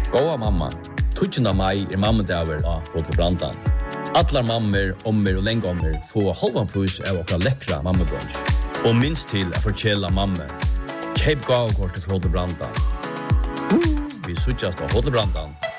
Gåa mamma, 20. mai mammedager av Hotel Brandan. Allar mammer, ommer og lengommer får halvan pris av okra lekkra mammebrunch. Og minst til å fortjela mamme. Kjøp gavekort til Hotel Brandan. Vi suttjast av Hotel Brandan.